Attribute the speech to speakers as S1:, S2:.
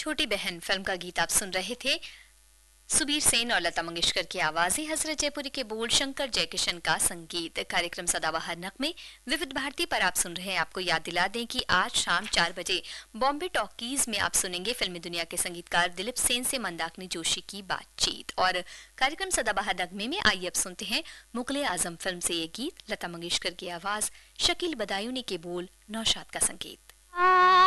S1: छोटी बहन फिल्म का गीत आप सुन रहे थे। सुबीर सेन और लता मंगेशकर की आवाजें, हजरत जयपुरी के बोल, शंकर जयकिशन का संगीत। कार्यक्रम सदाबहार नगमे विविध भारती पर आप सुन रहे हैं। आपको याद दिला दें कि आज शाम 4 बजे बॉम्बे टॉकीज में आप सुनेंगे फिल्मी दुनिया के संगीतकार दिलीप सेन से मंदाकिनी जोशी की बातचीत। और कार्यक्रम सदाबहार नगमे में आइए अब सुनते हैं मुगले आजम फिल्म से ये गीत। लता मंगेशकर की आवाज, शकील बदायूनी के बोल, नौशाद का संगीत।